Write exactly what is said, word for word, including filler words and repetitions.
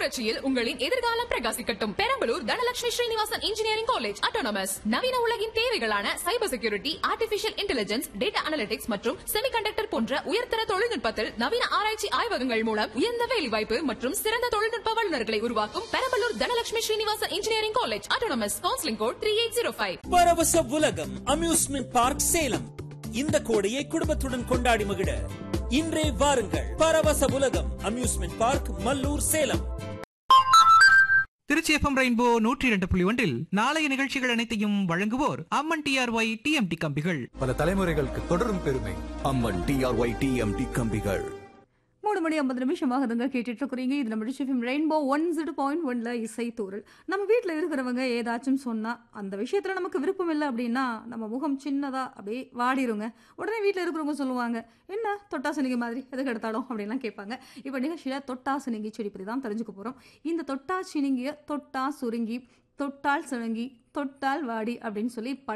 புரட்சியில் உங்களின் எதிர்காலம் பிரகாசிக்கட்டும். Perambalur Dhanalakshmi Srinivasan engineering college autonomous நவீன உலகின் தேவைகளான cyber security, artificial intelligence, data analytics மற்றும் செமிகண்டக்டர் போன்ற உயர்தர தொழில்நுட்பத்தில் நவீன ஆராய்ச்சி ஆய்வகங்கள் மூலம் உயர்ந்த வேலைவாய்ப்பு மற்றும் சிறந்த தொழில்நுட்ப வல்லுநர்களை உருவாக்கும் Perambalur Dhanalakshmi Srinivasan engineering college autonomous. Counselling code three eight zero five. பரவச உலகம் அம்யூஸ்மெண்ட் பார்க் சேலம். இந்த கோடையை குடும்பத்துடன் கொண்டாடி மகிழ இன்றே வாருங்கள். பரவச உலகம் amusement park, Mallur, Salem. Trichy FM rainbow நூற்றி இரண்டு புள்ளி ஒன்றில் நாளைய நிகழ்ச்சிகள் அனைத்தையும் வழங்குவோர் அம்மன் டிஆர்ஒய் டிஎம்டி கம்பிகள். பல தலைமுறைகளுக்கு தொடரும் பெருமை அம்மன் டிஆர்ஒய் டிஎம்டி கம்பிகள். மூணு மணி ஐம்பது நிமிஷம் ஆகுதுங்க. கேட்டுட்டு இருக்கிறீங்க. இது நம்ம FM rainbow one zero point ஒன்ல இசை தூரல். நம்ம வீட்டில் இருக்கிறவங்க ஏதாச்சும் சொன்னா அந்த விஷயத்துல நமக்கு விருப்பம் இல்லை அப்படின்னா நம்ம முகம் சின்னதா அப்படியே வாடிருங்க. உடனே வீட்டில் இருக்கிறவங்க சொல்லுவாங்க, என்ன தொட்டாசுனிங்கி மாதிரி எதுக்கு எடுத்தாலும் அப்படின்லாம் கேட்பாங்க. இப்போ நிகழ்ச்சியில தொட்டாசுனிங்கி செடி பற்றி தான் தெரிஞ்சுக்க போறோம். இந்த தொட்டா சினிங்கிய தொட்டா சுருங்கி, தொட்டால் சுருங்கி, தொட்டால் வாடி அப்படின்னு சொல்லி